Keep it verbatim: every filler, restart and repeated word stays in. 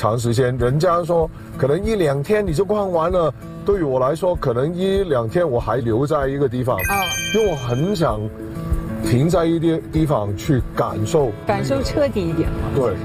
长时间。人家说可能一两天你就逛完了，对于我来说，可能一两天我还留在一个地方， 哦， 因为我很想停在一些地方去感受， 感受彻底一点嘛。 对。